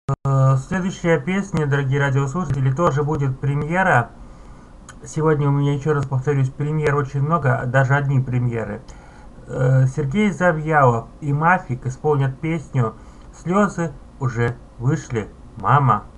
Следующая песня, дорогие радиослушатели, тоже будет премьера. Сегодня у меня, еще раз повторюсь, премьер очень много, даже одни премьеры. Сергей Завьялов и Мафик исполнят песню «Слезы уже вышли, мама».